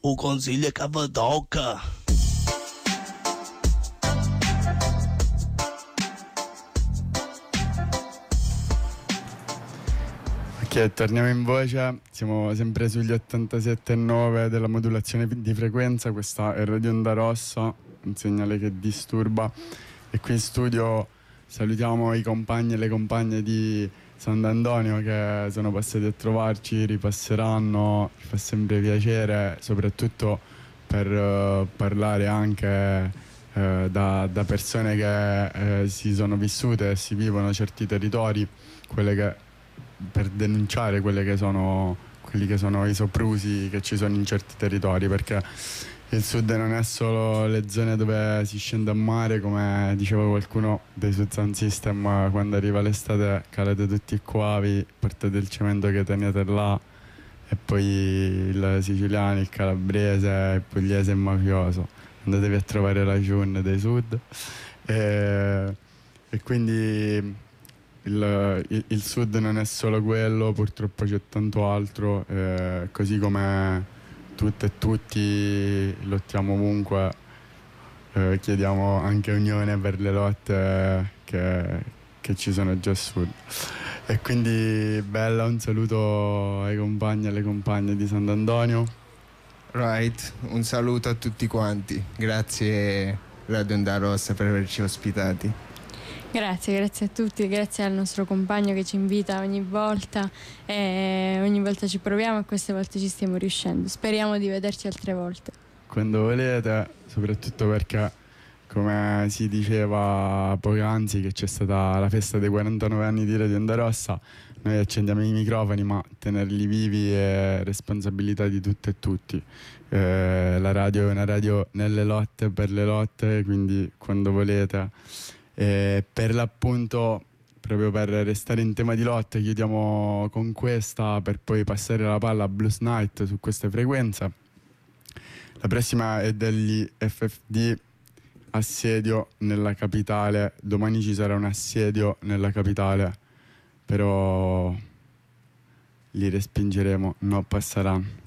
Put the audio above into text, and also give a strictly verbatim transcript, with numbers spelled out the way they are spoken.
un consiglio che vi tocca. Ok, torniamo in voce, siamo sempre sugli ottantasette virgola nove della modulazione di frequenza, questa è Radio Onda Rossa, un segnale che disturba, e qui in studio salutiamo i compagni e le compagne di Sant'Antonio che sono passati a trovarci, ripasseranno, ci fa sempre piacere, soprattutto per uh, parlare anche uh, da, da persone che uh, si sono vissute e si vivono certi territori, quelle che per denunciare quelle che sono quelli che sono i soprusi che ci sono in certi territori, perché il sud non è solo le zone dove si scende a mare, come diceva qualcuno dei Sud Sound System, quando arriva l'estate calate tutti qua, vi portate il cemento che tenete là, e poi il siciliano, il calabrese, il pugliese e il mafioso, andatevi a trovare la Jun dei sud, e, e quindi Il, il, il sud non è solo quello, purtroppo c'è tanto altro, eh, così come tutte e tutti lottiamo ovunque, eh, chiediamo anche unione per le lotte che, che ci sono già a sud. E quindi Bella, un saluto ai compagni e alle compagne di Sant'Antonio. Right, un saluto a tutti quanti, grazie Radio Onda Rossa per averci ospitati. Grazie, grazie a tutti, grazie al nostro compagno che ci invita ogni volta, e ogni volta ci proviamo e queste volte ci stiamo riuscendo. Speriamo di vederci altre volte. Quando volete, soprattutto perché, come si diceva poc'anzi, che c'è stata la festa dei quarantanove anni di Radio Onda Rossa, noi accendiamo i microfoni, ma tenerli vivi è responsabilità di tutte e tutti. Eh, la radio è una radio nelle lotte, per le lotte, quindi quando volete. E per l'appunto, proprio per restare in tema di lotte, chiudiamo con questa per poi passare la palla a Blues Night su queste frequenze. La prossima è degli F F D, assedio nella capitale. Domani ci sarà un assedio nella capitale, però li respingeremo, non passeranno.